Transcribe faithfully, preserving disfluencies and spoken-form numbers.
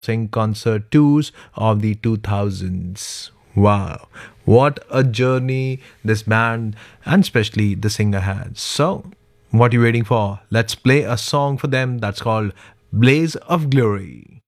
Sing concert tours of the two thousands. Wow, what a journey this band and especially the singer had. So, what are you waiting for? Let's play a song for them that's called Blaze of Glory.